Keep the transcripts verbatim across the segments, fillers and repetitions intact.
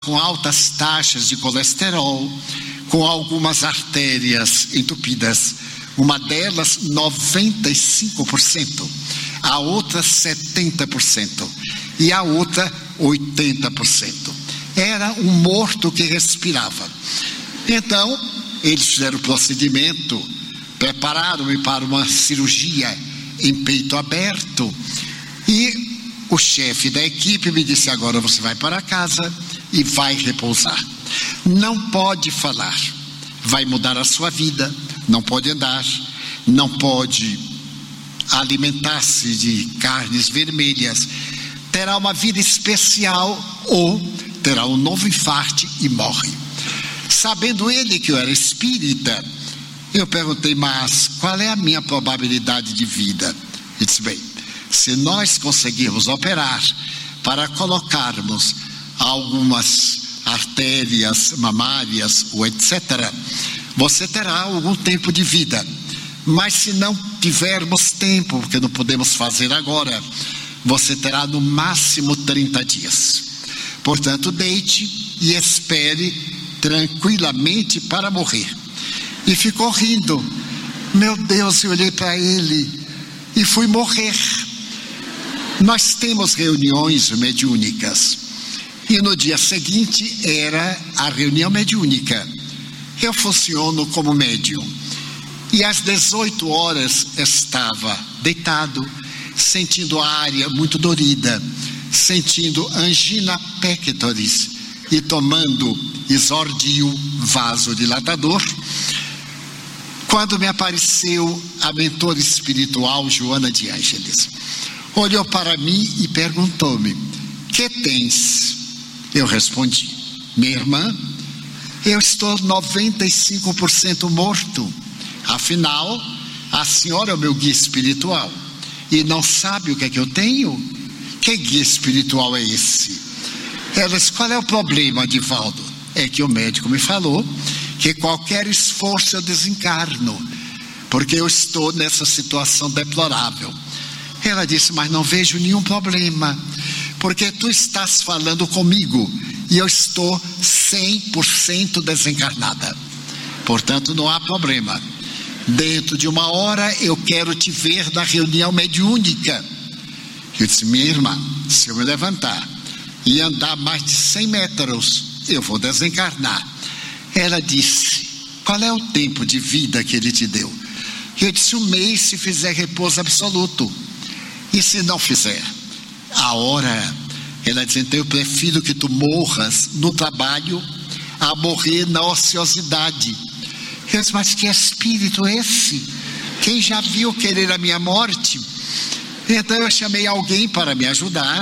com altas taxas de colesterol, com algumas artérias entupidas. Uma delas noventa e cinco por cento, a outra setenta por cento e a outra oitenta por cento. Era um morto que respirava. Então, eles fizeram o procedimento, prepararam-me para uma cirurgia em peito aberto, e o chefe da equipe me disse: agora você vai para casa e vai repousar. Não pode falar, vai mudar a sua vida, não pode andar, não pode alimentar-se de carnes vermelhas, terá uma vida especial ou terá um novo infarte e morre. Sabendo ele que eu era espírita, eu perguntei: mas qual é a minha probabilidade de vida? Ele disse: bem, se nós conseguirmos operar para colocarmos algumas artérias mamárias ou etcétera, você terá algum tempo de vida. Mas se não tivermos tempo, porque não podemos fazer agora, você terá no máximo trinta dias. Portanto, deite e espere tranquilamente para morrer. E ficou rindo. Meu Deus, eu olhei para ele e fui morrer. Nós temos reuniões mediúnicas, e no dia seguinte era a reunião mediúnica. Eu funciono como médium, e às dezoito horas estava deitado, sentindo a área muito dorida, sentindo angina pectoris e tomando exordio vasodilatador, quando me apareceu a mentora espiritual Joana de Ângeles. Olhou para mim e perguntou-me: que tens? Eu respondi: minha irmã, eu estou noventa e cinco por cento morto. Afinal, a senhora é o meu guia espiritual e não sabe o que é que eu tenho? Que guia espiritual é esse? Ela disse: qual é o problema, Divaldo? É que o médico me falou que qualquer esforço eu desencarno, porque eu estou nessa situação deplorável. Ela disse: mas não vejo nenhum problema, porque tu estás falando comigo e eu estou cem por cento desencarnada. Portanto, não há problema. Dentro de uma hora eu quero te ver na reunião mediúnica. Eu disse: minha irmã, se eu me levantar e andar mais de cem metros, eu vou desencarnar. Ela disse: qual é o tempo de vida que ele te deu? Eu disse: um mês se fizer repouso absoluto. E se não fizer? A hora. Ela disse: então eu prefiro que tu morras no trabalho a morrer na ociosidade. Eu disse: mas que espírito é esse? Quem já viu querer a minha morte? Então eu chamei alguém para me ajudar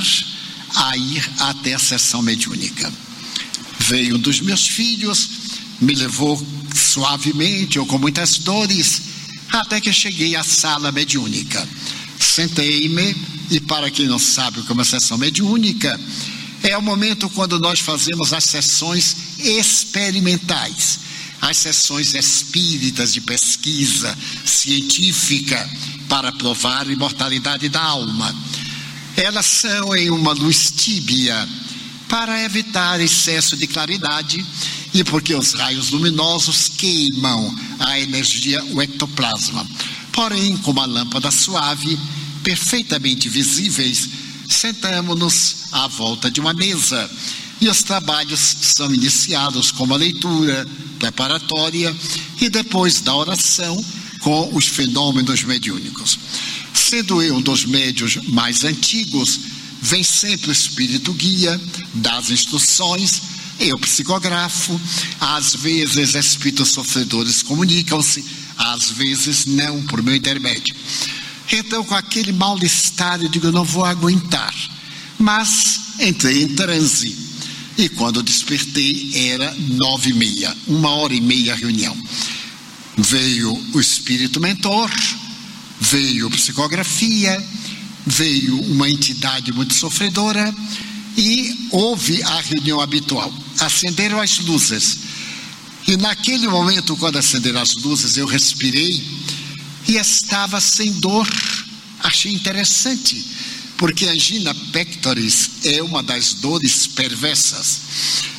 a ir até a sessão mediúnica. Veio um dos meus filhos, me levou suavemente ou com muitas dores, até que eu cheguei à sala mediúnica. Sentei-me, e para quem não sabe o que é uma sessão mediúnica, é o momento quando nós fazemos as sessões experimentais, as sessões espíritas de pesquisa científica para provar a imortalidade da alma. Elas são em uma luz tíbia para evitar excesso de claridade e porque os raios luminosos queimam a energia, o ectoplasma. Porém, com uma lâmpada suave, perfeitamente visíveis, sentamos-nos à volta de uma mesa e os trabalhos são iniciados com uma leitura preparatória e depois da oração com os fenômenos mediúnicos. Sendo eu um dos médiuns mais antigos, vem sempre o espírito guia, dá as instruções, eu psicografo, às vezes espíritos sofredores comunicam-se, às vezes não, por meu intermédio. Então, com aquele mal-estar, eu digo: eu não vou aguentar. Mas entrei em transe. E quando eu despertei, era nove e meia, uma hora e meia a reunião. Veio o espírito mentor, veio psicografia, veio uma entidade muito sofredora e houve a reunião habitual. Acenderam as luzes. E naquele momento, quando acenderam as luzes, eu respirei e estava sem dor. Achei interessante, porque a angina pectoris é uma das dores perversas.